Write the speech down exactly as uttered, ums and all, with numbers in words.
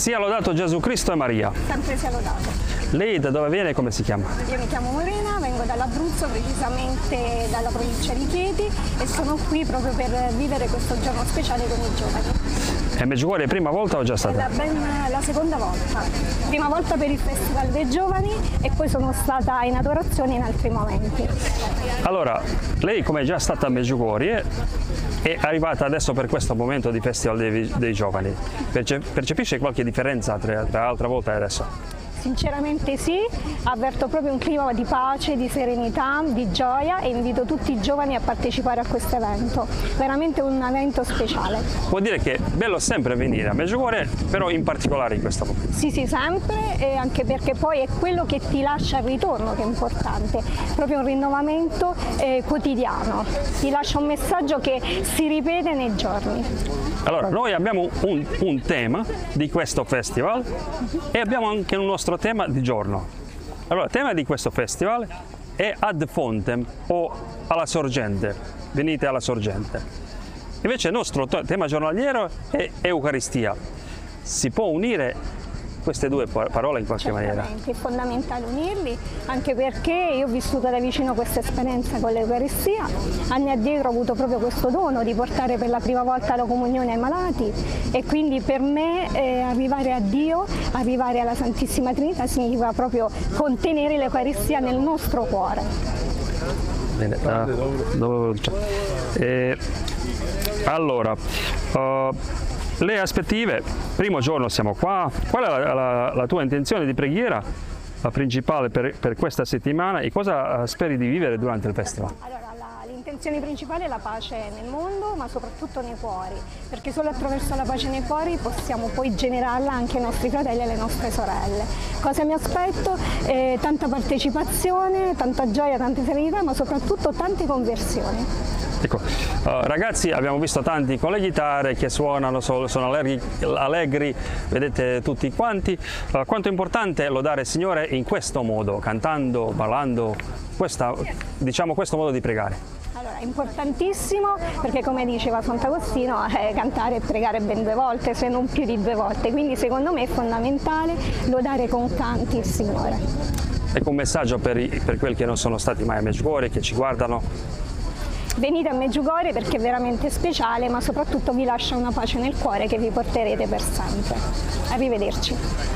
Sia lodato Gesù Cristo e Maria. Sempre sia lodato. Lei da dove viene e come si chiama? Io mi chiamo Morena, vengo dall'Abruzzo, precisamente dalla provincia di Chieti, e sono qui proprio per vivere questo giorno speciale con i giovani. E a Medjugorje è prima volta o già È stata? la, ben, la seconda volta. Prima volta per il Festival dei Giovani e poi sono stata in adorazione in altri momenti. Allora, lei come è già stata a Medjugorje è arrivata adesso per questo momento di Festival dei, dei Giovani. Perce, percepisce qualche differenza tra, tra l'altra volta e adesso? Sinceramente sì, avverto proprio un clima di pace, di serenità, di gioia e invito tutti i giovani a partecipare a questo evento. Veramente un evento speciale. Vuol dire che è bello sempre venire a Medjugorje, però in particolare in questo momento. Sì, sì, sempre, e anche perché poi è quello che ti lascia il ritorno che è importante, proprio un rinnovamento eh, quotidiano, ti lascia un messaggio che si ripete nei giorni. Allora, noi abbiamo un, un tema di questo festival e abbiamo anche un nostro tema di giorno. Allora, il tema di questo festival è Ad Fontem o alla sorgente, venite alla sorgente. Invece il nostro tema giornaliero è Eucaristia. Si può unire queste due parole in qualche maniera? Certamente, è fondamentale unirli, anche perché io ho vissuto da vicino questa esperienza con l'Eucaristia. Anni addietro ho avuto proprio questo dono di portare per la prima volta la comunione ai malati e quindi per me eh, arrivare a Dio, arrivare alla Santissima Trinità significa proprio contenere l'Eucaristia nel nostro cuore. Bene, uh, dove, eh, allora, uh, le aspettative, primo giorno siamo qua, qual è la, la, la tua intenzione di preghiera, la principale per, per questa settimana, e cosa uh, speri di vivere durante il festival? Allora, l'intenzione principale è la pace nel mondo, ma soprattutto nei cuori, perché solo attraverso la pace nei cuori possiamo poi generarla anche ai nostri fratelli e alle nostre sorelle. Cosa mi aspetto? Eh, tanta partecipazione, tanta gioia, tanta serenità, ma soprattutto tante conversioni. Ecco, uh, ragazzi, abbiamo visto tanti con le chitarre che suonano, sono, sono allegri, allegri, vedete tutti quanti. Uh, quanto è importante lodare il Signore in questo modo, cantando, ballando, questa, diciamo questo modo di pregare. Allora, è importantissimo perché, come diceva Sant'Agostino, eh, cantare e pregare ben due volte, se non più di due volte, quindi secondo me è fondamentale lodare con canti il Signore. Ecco un messaggio per, i, per quelli che non sono stati mai a Medjugorje, che ci guardano. Venite a Medjugorje perché è veramente speciale, ma soprattutto vi lascia una pace nel cuore che vi porterete per sempre. Arrivederci.